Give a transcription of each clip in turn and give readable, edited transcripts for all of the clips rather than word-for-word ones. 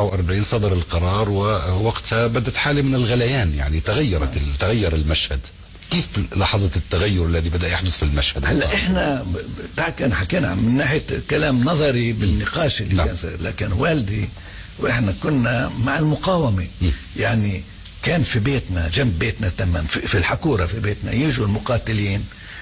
47 صدر القرار، ووقتها بدت حالة من الغليان، يعني تغير المشهد. كيف لاحظت التغير الذي بدأ يحدث في المشهد؟ هلا احنا كان حكينا من ناحية كلام نظري بالنقاش اللي كان صار، لكن والدي واحنا كنا مع المقاومة. يعني كان في بيتنا، جنب بيتنا تمام، في الحكورة في بيتنا، يجوا المقاتلين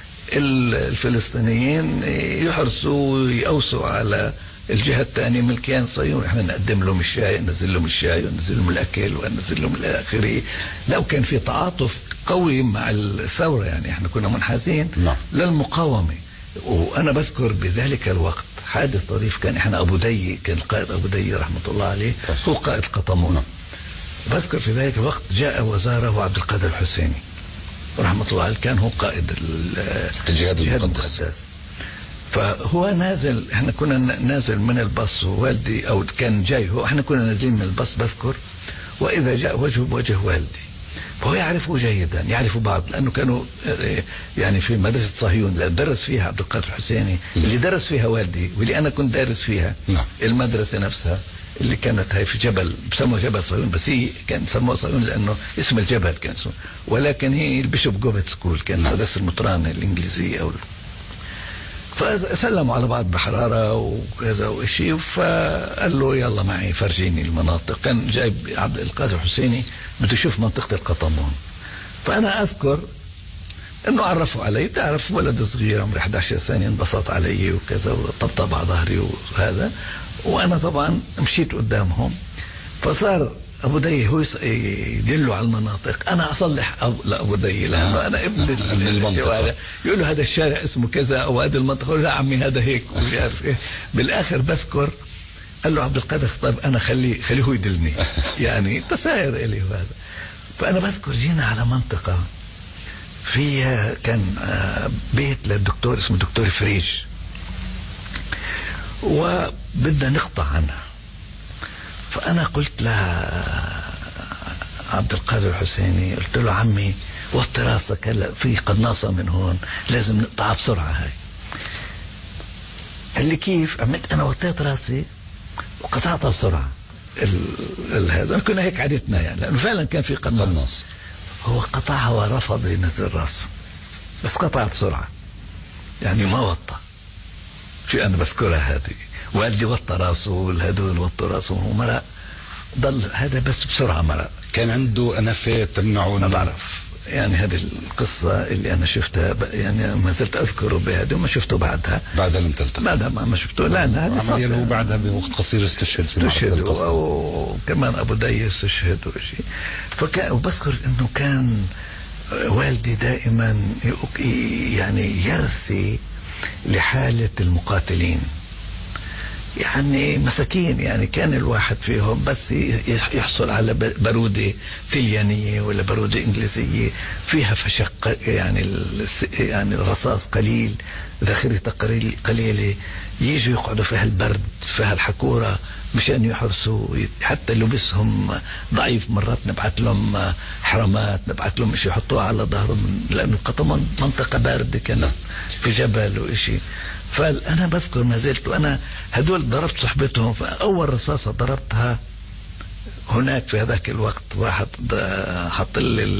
الفلسطينيين يحرسوا ويقوسوا على الجهة الثانية من الكيان الصهيوني. احنا نقدم لهم الشاي، ننزل لهم الشاي وننزل لهم الاكل وننزل لهم الى اخره. لو كان في تعاطف قوي مع الثورة، يعني احنا كنا منحازين للمقاومة. وانا بذكر بذلك الوقت حادث طريف، كان احنا ابو دي، كان القائد ابو دي رحمة الله عليه هو قائد القطامون. بذكر في ذلك الوقت جاء وزاره عبد القادر الحسيني رحمة الله عليه، كان هو قائد الجهاد المقدس. فهو نازل، احنا كنا نازل من الباص، ووالدي او كان جاي هو، احنا كنا نازلين من الباص بذكر، واذا جاء وجهه بوجه والدي، فهو يعرفه جيدا، يعرف بعض، لانه كانوا يعني في مدرسة صهيون اللي درس فيها عبد القادر الحسيني، اللي درس فيها والدي واللي انا كنت دارس فيها. المدرسة نفسها اللي كانت هاي في جبل، بسموها جبل صهيون، بس هي كان سموها صهيون لانه اسم الجبل كان اسمه، ولكن هي البيشوب جوفيت سكول، كانت مدرسة المطران الانجليزية او فسلموا على بعض بحرارة وكذا وشيء، فقال له يلا معي فرجيني المناطق. كان جايب عبد القادر الحسيني بده يشوف منطقة القطامون. فأنا أذكر إنه عرفوا علي، بتعرف ولد صغير عمري 11 سنة، انبسط علي وكذا وطبطب على ظهري وهذا، وأنا طبعا مشيت قدامهم. فصار أبو دي هو يدلوا على المناطق، أنا أصلح لأبو دي لأنه أنا ابن الشوارع، يقول له هذا الشارع اسمه كذا أو هذه المنطقة، لا عمي هذا هيك ومش عارف إيه. بالآخر بذكر قال له عبد القادر طيب أنا خليه هو يدلني يعني تساير إلي وهذا. فأنا بذكر جينا على منطقة فيها كان بيت للدكتور اسمه دكتور فريج، وبدنا نقطع عنها. فأنا قلت لعبد القادر الحسيني، قلت له عمي وطي راسك، هلا في قناصة من هون لازم نقطعها بسرعة هاي. قال لي كيف؟ عملت أنا وطيت راسي وقطعتها بسرعة. هذا كنا هيك عادتنا يعني، لأنه فعلا كان في قناص. هو قطعها ورفض ينزل راسه، بس قطع بسرعة يعني ما وطى. في أنا بذكرها هذه، والدي وطى راسه والهدول وطوا راسه ومرق، ضل هذا بس بسرعة مرق. كان عنده أنفة تمنعه؟ ما بعرف يعني، هذه القصة اللي أنا شفتها يعني ما زلت أذكره بهذا، وما شفته بعدها لم تلتقي؟ بعدها ما شفته. لا عمليا هو بعدها بوقت قصير استشهد وكمان أبو دي استشهد وشيء. وبذكر إنه كان والدي دائما يعني يرثي لحالة المقاتلين، يعني مساكين، يعني كان الواحد فيهم بس يحصل على برودة ثليانية ولا برودة إنجليزية فيها فشق، يعني الرصاص قليل، ذخيرته قليلة، يجوا يقعدوا في هالبرد في هالحكورة مشان يحرسوا. حتى لبسهم ضعيف، مرات نبعث لهم حرامات، نبعث لهم شيء يحطوها على ظهرهم، لأنه قطمان منطقة باردة كانت في جبل وإشي. فأنا بذكر ما زلت، وأنا هدول ضربت صحبتهم. فأول رصاصة ضربتها هناك في هذاك الوقت، واحد حط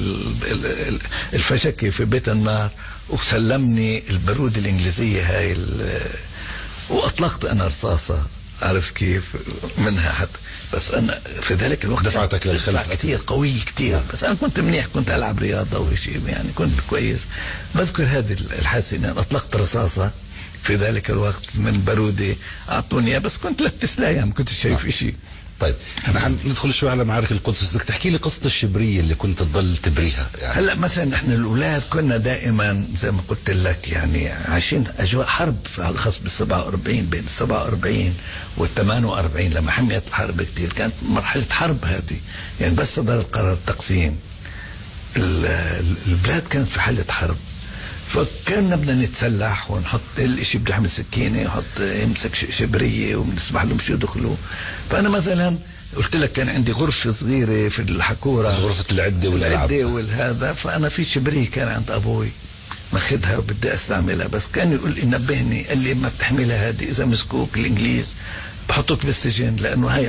الفشكي في بيت النار وسلمني البارود الإنجليزية هاي وأطلقت أنا رصاصة، عرفت كيف منها حتى. بس أنا في ذلك الوقت دفعتك للخلف كتير قوي كتير. بس أنا كنت منيح، كنت ألعب رياضة وشيء يعني، كنت كويس. بذكر هذه الحادثة، أنا أطلقت رصاصة في ذلك الوقت من برودة أعطوني، بس كنت للتسلاية، ما كنت شايف إشي. طيب احنا ندخل شوي على معارك القدس، بس بدك تحكي لي قصة الشبرية اللي كنت تضل تبريها يعني. هلا مثلا احنا الأولاد كنا دائما زي ما قلت لك يعني عايشين أجواء حرب، على الخاص بال47، بين 47 وال48 لما حميت الحرب كتير، كانت مرحلة حرب هذه يعني. بس صدر القرار التقسيم، البلاد كانت في حالة حرب. فكنا بدنا نتسلح ونحط الاشي، بده يحمل سكينه يحط يمسك شبريه وبنسمح لهم شو يدخلوا. فانا مثلا قلت لك كان عندي غرفه صغيره في الحكوره، غرفه العده والهذا. فانا في شبريه كان عند ابوي ماخذها وبدي استعملها، بس كان يقول لي نبهني، قال لي ما بتحملها هذه، اذا مسكوك الانجليز بحطوك بالسجن، لانه هاي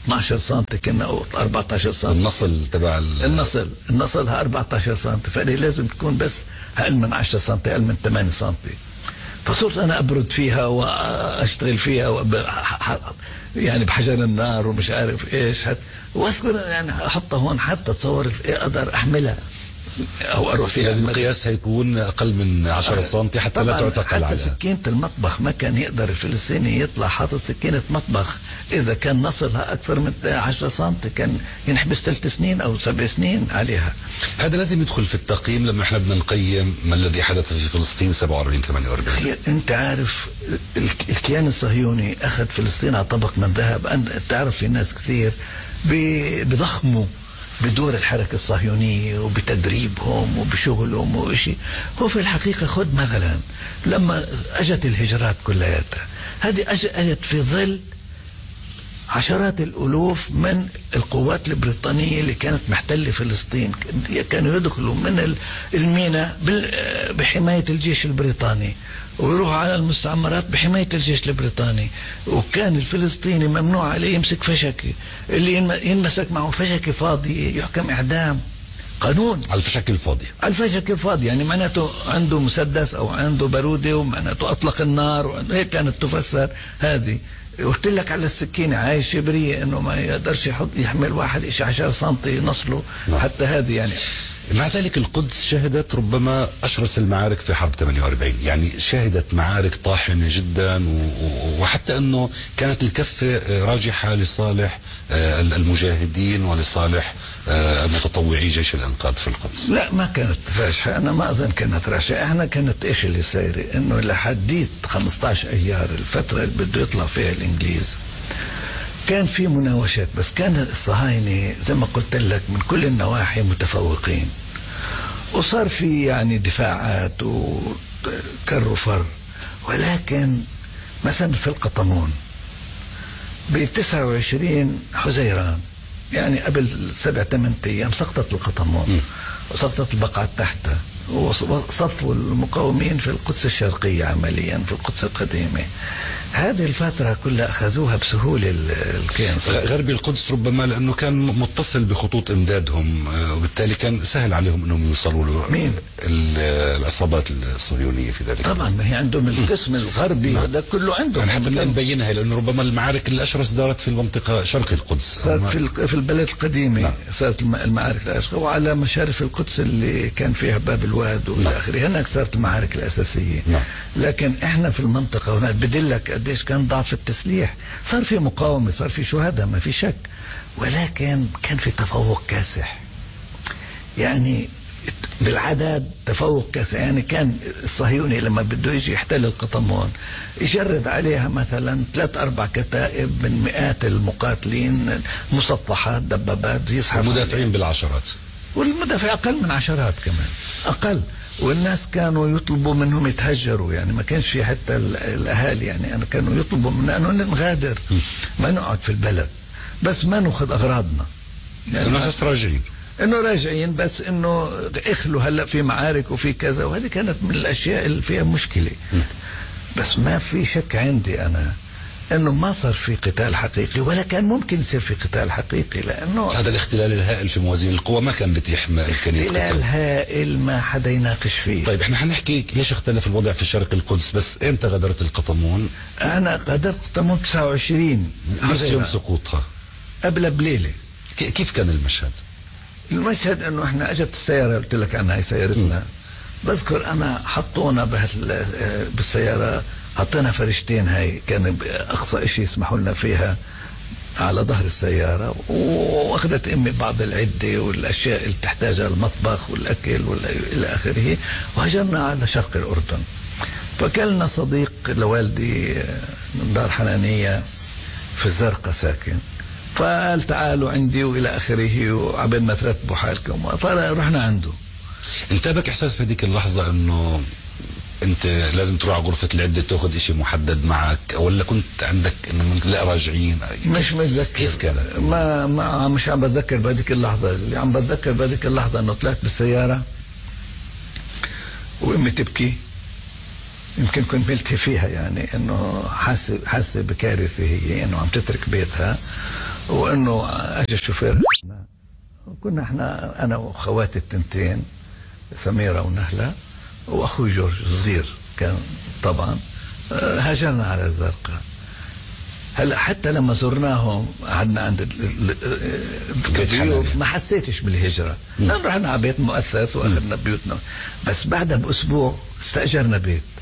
12 سم كنا او 14 سم. النصل تبع النصل 14 سم، فهذه لازم تكون بس اقل من 10 سم، اقل من 8 سم. فصرت انا ابرد فيها واشتغل فيها يعني بحجر النار ومش عارف ايش واذكر يعني احطها هون حتى تصور اقدر احملها او اروح فيها. لازم قياسها يكون اقل من 10 سم حتى لا تعتقل عليها. حتى سكينة المطبخ ما كان يقدر الفلسطيني يطلع حاطط سكينة مطبخ اذا كان نصلها اكثر من 10 سم كان ينحبس 3 سنين او 7 سنين عليها. هذا لازم يدخل في التقييم لما احنا بدنا نقيم ما الذي حدث في فلسطين 47-48. انت عارف الكيان الصهيوني اخذ فلسطين على طبق من ذهب. انت تعرف في ناس كثير بضخموا بدور الحركة الصهيونية وبتدريبهم وبشغلهم وإشي. هو في الحقيقة خد مثلا لما أجت الهجرات كلياتها، هذه أجت في ظل عشرات الألوف من القوات البريطانية اللي كانت محتلة فلسطين. كانوا يدخلوا من الميناء بحماية الجيش البريطاني ويروحوا على المستعمرات بحماية الجيش البريطاني. وكان الفلسطيني ممنوع عليه يمسك فشكي، اللي ينمسك معه فشكي فاضي يحكم إعدام. قانون على الفشك الفاضي، على الفشك الفاضي، يعني معناته عنده مسدس أو عنده بارودة ومعناته أطلق النار، هيك كانت تفسر هذه. قلت لك على السكينة عايش شبرية انه ما يقدرش يحمل واحد 10 سم نصله. حتى هذه يعني. مع ذلك القدس شهدت ربما أشرس المعارك في حرب 48، يعني شهدت معارك طاحنة جدا، وحتى أنه كانت الكفة راجحة لصالح المجاهدين ولصالح متطوعي جيش الإنقاذ في القدس. لا ما كانت راجحة، أنا ما أظن كانت راجحة. إحنا كانت إيش اللي صايرة إنه لحديت 15 أيار الفترة اللي بده يطلع فيها الإنجليز كان في مناوشات، بس كان الصهاينة زي ما قلت لك من كل النواحي متفوقين، وصار في يعني دفاعات وكر وفر. ولكن مثلا في القطمون ب29 حزيران يعني قبل 7-8 أيام سقطت القطمون وسقطت البقعة تحتها، وصفوا المقاومين في القدس الشرقية عمليا في القدس القديمة. هذه الفترة كلها أخذوها بسهولة الكيان. غربي القدس ربما لأنه كان متصل بخطوط إمدادهم، وبالتالي كان سهل عليهم أنهم يوصلوا له. مين؟ العصابات الصهيونية في ذلك. طبعا ما هي عندهم القسم الغربي هذا كله عندهم. يعني حتى الآن نبينها لأنه ربما المعارك الأشرس دارت في المنطقة شرق القدس، صارت في البلد القديمة. صارت المعارك الأشرس، وعلى مشارف القدس اللي كان فيها باب الواد وإلى آخره هناك صارت المعارك الأساسية. لكن إحنا في المنطقة هناك بدلك قديش كان ضعف التسليح. صار في مقاومة، صار في شهداء ما في شك، ولكن كان في تفوق كاسح، يعني بالعدد تفوق كاسح. يعني كان الصهيوني لما بده يجي يحتل القطمون يجرد عليها مثلا 3-4 كتائب من مئات المقاتلين، مصفحات دبابات يسحب، مدافعين بالعشرات، والمدافع أقل من عشرات كمان أقل. والناس كانوا يطلبوا منهم يتهجروا، يعني ما كانش في حتى الأهالي، يعني أنا كانوا يطلبوا منا أنه نغادر، ما نقعد في البلد، بس ما نأخذ أغراضنا، يعني الناس راجعين، إنه راجعين، بس إنه إخلوا هلأ في معارك وفي كذا. وهذه كانت من الأشياء اللي فيها مشكلة. بس ما في شك عندي أنا انه ما صار في قتال حقيقي، ولا كان ممكن يصير في قتال حقيقي، لانه هذا الاختلال الهائل في موازين القوى ما كان بيتيح امكانيه اختلال هائل ما حدا يناقش فيه. طيب احنا حنحكي ليش اختلف الوضع في شرق القدس، بس امتى غادرت القطمون؟ انا غادرت القطمون 29 نفس يوم سقوطها، قبل بليله. كيف كان المشهد؟ المشهد انه احنا اجت السياره، قلت لك عنها هي سيارتنا. بذكر انا حطونا بالسياره، حطينا فرشتين، هاي كان اقصى اشي يسمحوا لنا فيها على ظهر السيارة، واخذت امي بعض العدة والاشياء اللي بتحتاجها المطبخ والاكل والى اخره، وهجرنا على شرق الاردن. فكلنا صديق لوالدي من دار حنانية في الزرقاء ساكن، فقال تعالوا عندي والى اخره، وعبين ما ترتبوا حالكم، فرحنا عنده. انتابك احساس في هذيك اللحظة انه انت لازم تروح على غرفة العدة تاخذ اشي محدد معك، ولا كنت عندك انه لا راجعين؟ مش متذكر كيف كان؟ ما مش عم بتذكر بهذيك اللحظة. اللي عم بتذكر بهذيك اللحظة انه طلعت بالسيارة وامي تبكي، يمكن كنت ملتهي فيها، يعني انه حاسة بكارثة هي انه عم تترك بيتها، وانه اجى الشوفير، كنا احنا انا واخواتي التنتين سميرة ونهلة واخوي جورج صغير كان طبعا، هاجرنا على الزرقاء. هلا حتى لما زرناهم قعدنا عند الضيوف ما حسيتش بالهجرة، لأن رحنا على بيت مؤسس واخذنا بيوتنا. بس بعدها بأسبوع استأجرنا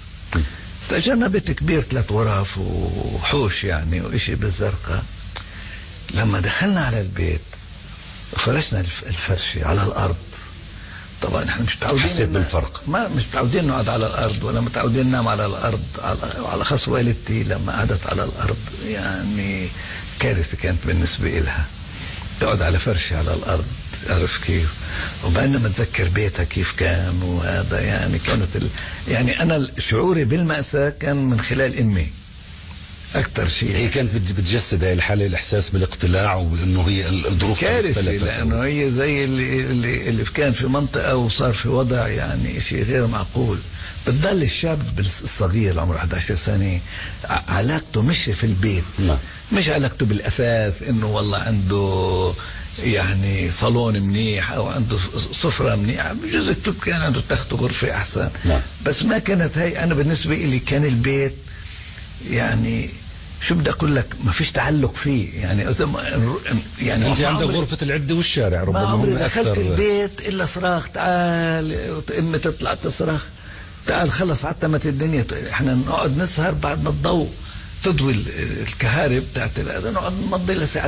بيت كبير 3 غرف وحوش يعني وإشي بالزرقاء. لما دخلنا على البيت فرشنا الفرشة على الأرض. طبعا احنا مش متعودين، حسيت بالفرق؟ ما مش متعودين نقعد على الارض ولا متعودين ننام على الارض. على خاص والدتي لما قعدت على الارض يعني كارثه كانت بالنسبه لها، تقعد على فرشه على الارض، عرف كيف؟ وبعدين ما اتذكر بيتها كيف كان، وهذا يعني كانت يعني انا شعوري بالمأساة كان من خلال امي اكثر شيء. هي كانت بتجسد هاي الحاله، الاحساس بالاقتلاع وانه هي الظروف كارثه، لانه هي زي اللي كان في منطقه وصار في وضع يعني شيء غير معقول. بتضل الشاب الصغير عمره 11 سنه علاقته مش في البيت، مش علاقته بالاثاث انه والله عنده يعني صالون منيح او عنده سفره منيحه، بجوز كان عنده تخت وغرفه احسن. بس ما كانت هي. انا بالنسبه لي كان البيت يعني شو بدي اقول لك، ما فيش تعلق فيه يعني انت عندك غرفة العدة والشارع ربما ما عمري هم دخلت البيت الا صراخ تعال، امي تطلع تصرخ تعال خلص عتمت الدنيا. احنا نقعد نسهر بعد ما الضوء تضوي الكهارب بتاعت هذا، نقعد نمضي لساعة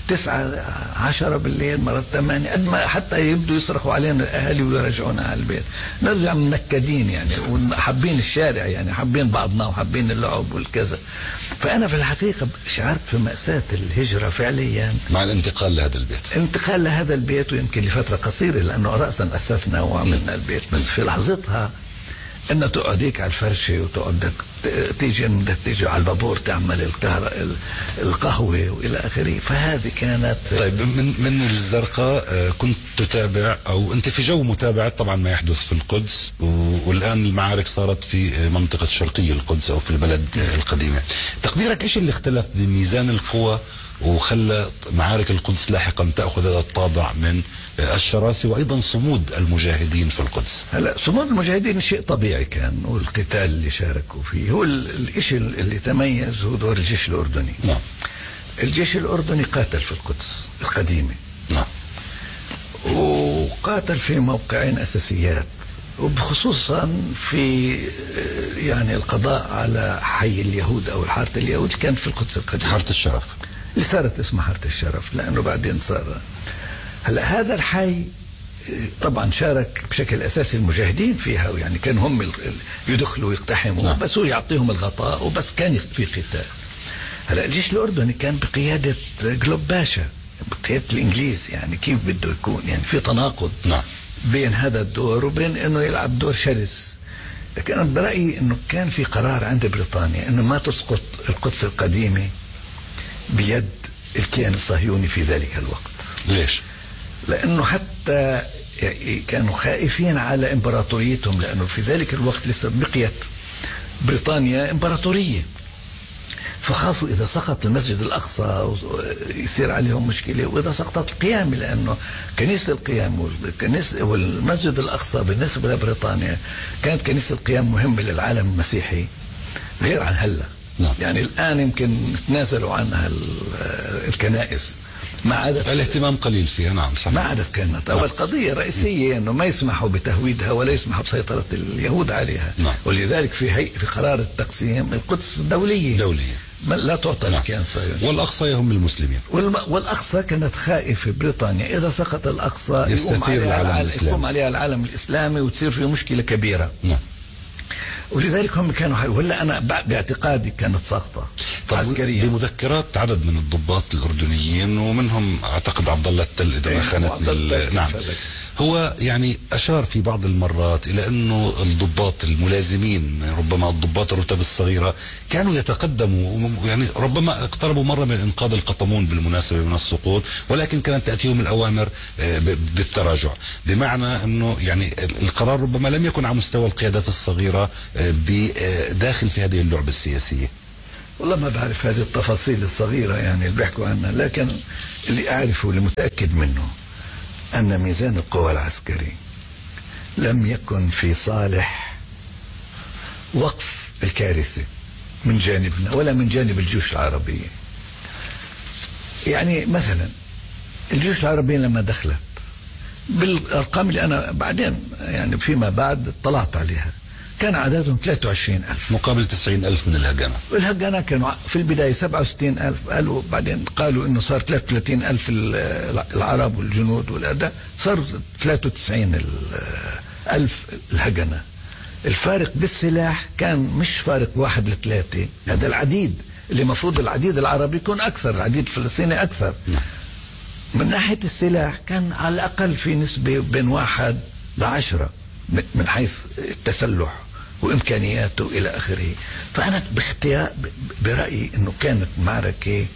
9-10 بالليل، مرات 8، قد ما حتى يبدوا يصرخوا علينا الاهالي ويرجعونا على البيت. نرجع منكدين يعني، وحابين الشارع يعني، حابين بعضنا وحابين اللعب والكذا. فانا في الحقيقه شعرت في مأساة الهجرة فعليا مع الانتقال لهذا البيت. ويمكن لفترة قصيرة، لانه رأسا اثثنا وعملنا البيت. بس في لحظتها انه تقعد هيك على الفرشه وتقعد تيجي على البابور تعمل القهوه والى اخره. فهذه كانت. طيب من الزرقاء كنت تتابع، او انت في جو متابعه طبعا ما يحدث في القدس، والان المعارك صارت في منطقه شرقي القدس او في البلد القديمه. تقديرك ايش اللي اختلف بميزان القوى وخلى معارك القدس لاحقا تأخذ هذا الطابع من الشراسة وأيضا صمود المجاهدين في القدس؟ هلا صمود المجاهدين شيء طبيعي كان، والقتال اللي شاركوا فيه هو الشيء اللي تميز هو دور الجيش الأردني. نعم. الجيش الأردني قاتل في القدس القديمة. نعم. وقاتل في موقعين أساسيات، وبخصوصا في يعني القضاء على حي اليهود أو حارة اليهود اللي كانت في القدس القديمة، حارة الشرف اللي صارت اسمها حارة الشرف، لأنه بعدين صار. هلا هذا الحي طبعا شارك بشكل أساسي المجاهدين فيها، ويعني كانوا هم يدخلوا ويقتحموا. نعم. بس هو يعطيهم الغطاء وبس، كان في قتال. هلا الجيش الأردني كان بقيادة جلوب باشا، بقيادة الإنجليز، يعني كيف بده يكون يعني في تناقض. نعم. بين هذا الدور وبين انه يلعب دور شرس. لكن انا برأيي انه كان في قرار عند بريطانيا انه ما تسقط القدس القديمة بيد الكيان الصهيوني في ذلك الوقت. ليش؟ لانه حتى كانوا خائفين على امبراطوريتهم، لانه في ذلك الوقت لسه بقيت بريطانيا امبراطورية، فخافوا إذا سقط المسجد الأقصى يصير عليهم مشكلة، وإذا سقطت القيامة، لأنه كنيسة القيام والمسجد الأقصى بالنسبة لبريطانيا كانت كنيسة القيام مهمة للعالم المسيحي غير عن هلا. نعم. يعني الآن يمكن تنازلوا عنها الكنائس، ما عادت الاهتمام قليل فيها. نعم صحيح. ما عادت كانت. أول قضية رئيسية أنه ما يسمحوا بتهويدها ولا يسمحوا بسيطرة اليهود عليها. نعم. ولذلك في قرار التقسيم القدس دولية لا تعطى لكيان صهيوني، والأقصى يهم المسلمين. والأقصى كانت خائفة بريطانيا إذا سقط الأقصى يقوم عليها العالم الإسلامي وتصير فيه مشكلة كبيرة. نعم. ولذلك هم كانوا ولا أنا باعتقادي كانت سقطة عسكرية. بمذكرات عدد من الضباط الأردنيين ومنهم أعتقد عبد الله التل إذا ما خانتني. نعم. هو يعني أشار في بعض المرات إلى أنه الضباط الملازمين، ربما الضباط الرتب الصغيرة، كانوا يتقدموا، يعني ربما اقتربوا مرة من إنقاذ القطمون بالمناسبة من السقوط، ولكن كانت تأتيهم الأوامر بالتراجع، بمعنى أنه يعني القرار ربما لم يكن على مستوى القيادات الصغيرة بداخل في هذه اللعبة السياسية. والله ما بعرف هذه التفاصيل الصغيرة يعني اللي بيحكوا عنها، لكن اللي أعرفه واللي متأكد منه أن ميزان القوى العسكري لم يكن في صالح وقف الكارثة من جانبنا ولا من جانب الجيوش العربية. يعني مثلا الجيوش العربية لما دخلت بالأرقام اللي أنا بعدين يعني فيما بعد اطلعت عليها كان عددهم 23,000 مقابل 90,000 من الهجنة. والهجنة كانوا في البداية 67,000، قالوا بعدين قالوا إنه صار 33,000 العرب والجنود والأداء، صار 93,000 الهجنة. الفارق بالسلاح كان مش فارق 1 ل3، هذا العديد اللي مفروض العديد العربي يكون أكثر، العديد الفلسطيني أكثر. من ناحية السلاح كان على الأقل في نسبة بين 1 ل10 من حيث التسلح وإمكانياته إلى آخره. فأنا برأيي أنه كانت معركة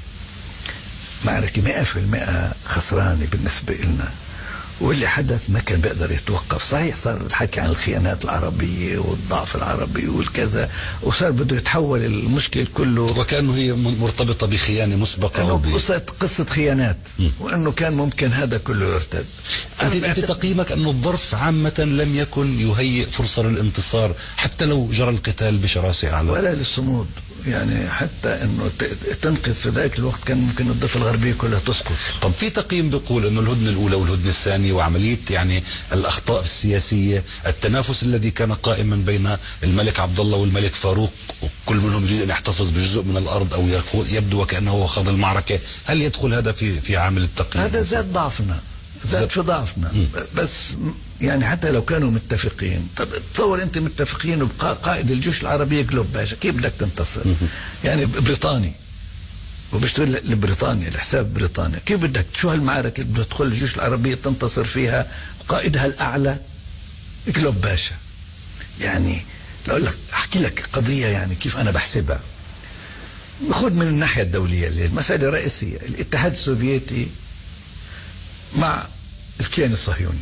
100% خسرانة بالنسبة لنا، واللي حدث ما كان بيقدر يتوقف. صحيح صار الحكي عن الخيانات العربية والضعف العربي والكذا، وصار بده يتحول المشكل كله وكأنه هي مرتبطة بخيانة مسبقة قصة خيانات، وأنه كان ممكن هذا كله يرتد. أنت تقييمك أنه الظرف عامة لم يكن يهيئ فرصة للانتصار حتى لو جرى القتال بشراسة أعلى ولا للصمود، يعني حتى انه تنقذ في ذاك الوقت كان ممكن الضفة الغربية كلها تسقط. طب في تقييم بيقول انه الهدنة الاولى والهدنة الثانية وعملية يعني الاخطاء السياسية، التنافس الذي كان قائما بين الملك عبد الله والملك فاروق، وكل منهم يريد ان يحتفظ بجزء من الارض او يبدو وكأنه هو خاض المعركة، هل يدخل هذا في عامل التقييم؟ هذا زاد ضعفنا، زاد في ضعفنا. بس يعني حتى لو كانوا متفقين، طب تصور انت متفقين وبقى قائد الجيوش العربية قلوب باشا، كيف بدك تنتصر؟ يعني بريطاني وبيشتغل لبريطانيا لحساب بريطانيا، كيف بدك شو هالمعركة اللي بده تدخل الجيوش العربية تنتصر فيها وقائدها الأعلى قلوب باشا؟ يعني لأقول لك أحكي لك قضية يعني كيف أنا بحسبها. ناخذ من الناحية الدولية اللي المسألة الرئيسية، الاتحاد السوفيتي مع الكيان الصهيوني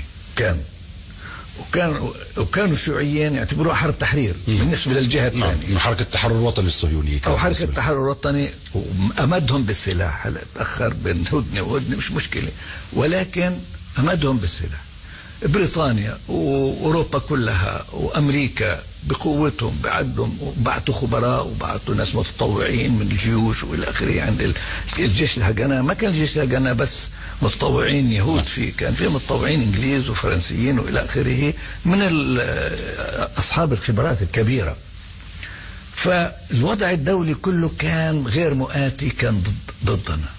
وكانوا الشيوعيين يعتبروها حرب تحرير بالنسبة للجهة الثانية. من حركة التحرر الوطني الصهيوني أو حركة التحرر الوطني، وأمدهم بالسلاح. هلا تأخر بين هدنة وهدنة مش مشكلة، ولكن أمدهم بالسلاح. بريطانيا وأوروبا كلها وأمريكا بقوتهم بعدهم، وبعتوا خبراء وبعتوا ناس متطوعين من الجيوش والى اخره عند الجيش الهجنة. ما كان الجيش الهجنة بس متطوعين يهود، كان في متطوعين انجليز وفرنسيين والى اخره من اصحاب الخبرات الكبيرة. فالوضع الدولي كله كان غير مؤاتي، كان ضدنا.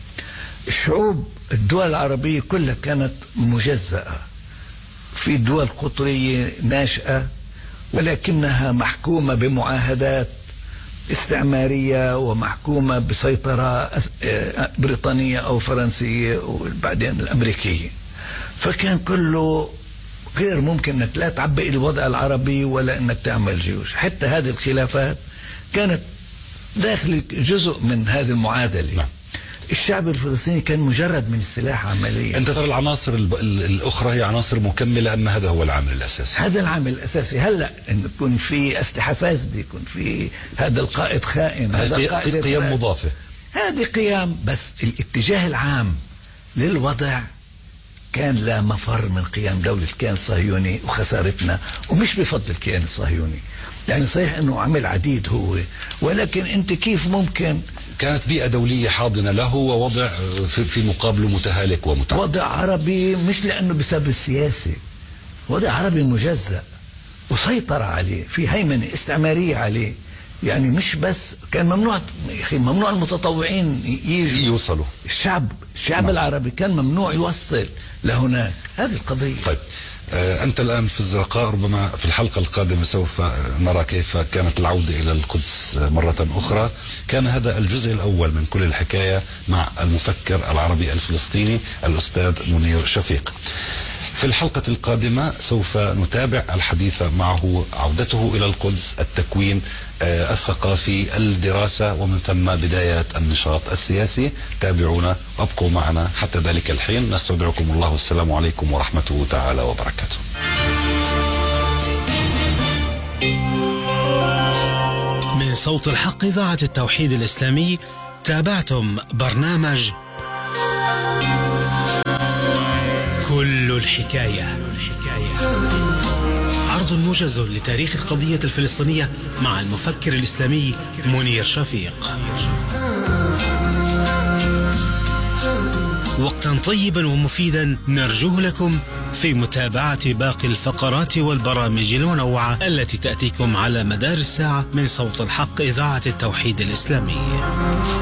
الدول العربية كلها كانت مجزأة، في دول قطرية ناشئة ولكنها محكومة بمعاهدات استعمارية ومحكومة بسيطرة بريطانية أو فرنسية وبعدين الأمريكية. فكان كله غير ممكن أنك لا تعبئ الوضع العربي ولا أنك تعمل جيوش. حتى هذه الخلافات كانت داخل جزء من هذه المعادلة. الشعب الفلسطيني كان مجرد من السلاح عمليا. أنت ترى العناصر الأخرى هي عناصر مكملة، أما هذا هو العامل الأساسي؟ هذا العامل الأساسي. هلا إن يكون في أسلحة فاسدة، يكون في هذا القائد خائن، هذا القائد قيم مضافة، هذه قيم، بس الاتجاه العام للوضع كان لا مفر من قيام دولة الكيان الصهيوني وخسارتنا، ومش بفضل الكيان الصهيوني. يعني صحيح انه عمل عديد هو، ولكن انت كيف ممكن كانت بيئة دولية حاضنة له ووضع في مقابله متهالك ومتعب. وضع عربي مش لأنه بسبب السياسة، وضع عربي مجزأ وسيطر عليه، في هيمنة استعمارية عليه. يعني مش بس كان ممنوع، ممنوع المتطوعين يوصلوا. الشعب العربي كان ممنوع يوصل لهناك. هذه القضية. طيب أنت الآن في الزرقاء، ربما في الحلقة القادمة سوف نرى كيف كانت العودة إلى القدس مرة أخرى. كان هذا الجزء الأول من كل الحكاية مع المفكر العربي الفلسطيني الأستاذ منير شفيق. في الحلقة القادمة سوف نتابع الحديث معه، عودته إلى القدس، التكوين الثقافي، الدراسة، ومن ثم بدايات النشاط السياسي. تابعونا وابقوا معنا حتى ذلك الحين. نستودعكم الله، والسلام عليكم ورحمته تعالى وبركاته. من صوت الحق إذاعة التوحيد الإسلامي تابعتم برنامج كل الحكاية، عرض موجز لتاريخ القضية الفلسطينية مع المفكر الإسلامي منير شفيق. وقتا طيبا ومفيدا نرجوه لكم في متابعة باقي الفقرات والبرامج المنوعة التي تأتيكم على مدار الساعة من صوت الحق إذاعة التوحيد الإسلامي.